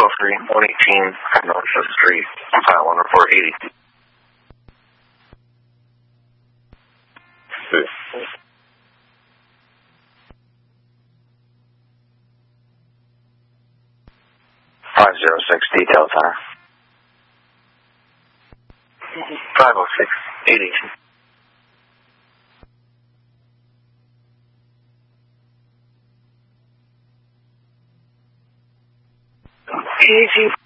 203, 118 North 5th Street, file 1 report 80. Good. 506 detail center. 506, 80. Easy.